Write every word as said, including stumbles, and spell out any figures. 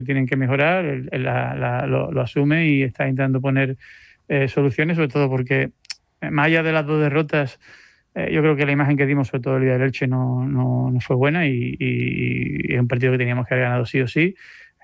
tienen que mejorar, él, él la, la, lo, lo asume y está intentando poner eh, soluciones, sobre todo porque eh, más allá de las dos derrotas, eh, yo creo que la imagen que dimos, sobre todo el día del Elche, no, no, no fue buena y, y, y es un partido que teníamos que haber ganado sí o sí.